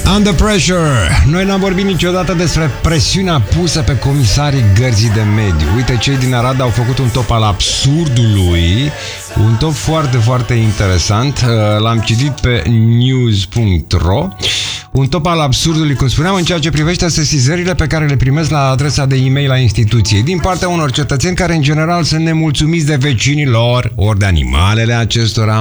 Under Pressure. Noi n-am vorbit niciodată despre presiunea pusă pe comisarii gărzii de mediu. Uite, cei din Arad au făcut un top al absurdului, un top foarte, foarte interesant. L-am citit pe news.ro. Un top al absurdului, cum spuneam, în ceea ce privește sesizările pe care le primesc la adresa de e-mail a instituției, din partea unor cetățeni care, în general, sunt nemulțumiți de vecinii lor, ori de animalele acestora,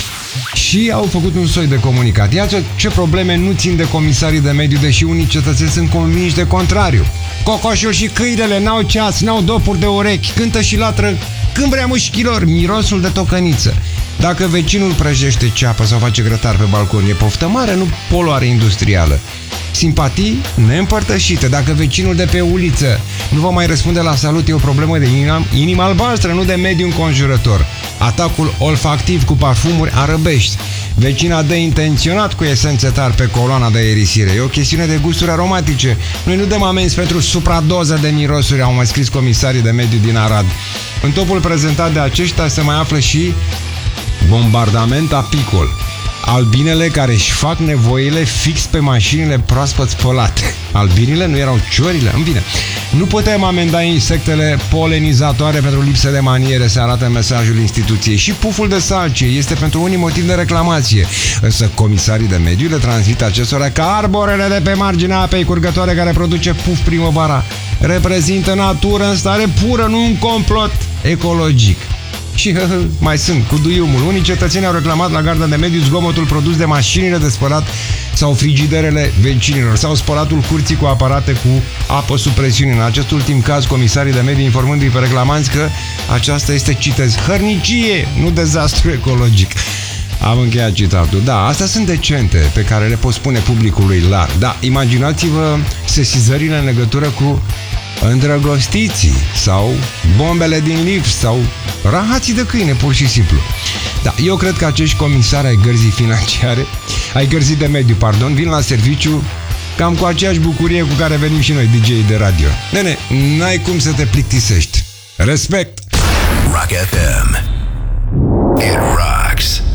și au făcut un soi de comunicat. Iată ce probleme nu țin de comisarii de mediu, deși unii cetățeni sunt convinși de contrariu. Cocoșul și câinele n-au ceas, n-au dopuri de urechi, cântă și latră când vrea mușchilor, mirosul de tocăniță. Dacă vecinul prăjește ceapă sau face grătar pe balcon, e poftă mare, nu poluare industrială. Simpatii neîmpărtășite. Dacă vecinul de pe uliță nu vă mai răspunde la salut, e o problemă de inimă albastră, nu de mediu înconjurător. Atacul olfactiv cu parfumuri arăbești. Vecina dă intenționat cu esențe tari pe coloana de aerisire. E o chestiune de gusturi aromatice. Noi nu dăm amenzi pentru supradoză de mirosuri, au mai scris comisarii de mediu din Arad. În topul prezentat de aceștia se mai află și bombardament apicol. Albinele care își fac nevoile fix pe mașinile proaspăt spălate. Albinele nu erau ciorile? În bine. Nu putem amenda insectele polenizatoare pentru lipsă de maniere, se arată mesajul instituției. Și puful de salcie este pentru unii motiv de reclamație. Însă comisarii de mediu le transmit acestora că arborele de pe marginea apei curgătoare care produce puf primăvara reprezintă natură în stare pură, nu un complot ecologic. Și mai sunt cu duiumul. Unii cetățeni au reclamat la garda de mediu zgomotul produs de mașinile de spălat sau frigiderele vecinilor sau spălatul curții cu aparate cu apă sub presiune. În acest ultim caz, comisarii de mediu informându-i pe reclamanți că aceasta este, citez, hărnicie, nu dezastru ecologic. Am încheiat citatul. Da, astea sunt decente pe care le pot spune publicului larg. Da, imaginați-vă sesizările în legătură cu îndrăgostiții sau bombele din lift sau rahații de câine, pur și simplu. Da, eu cred că acești comisari ai gărzii financiare, ai gărzii de mediu, pardon, vin la serviciu cam cu aceeași bucurie cu care venim și noi, DJ-i de radio. Nene, n-ai cum să te plictisești. Respect! Rock FM. It rocks.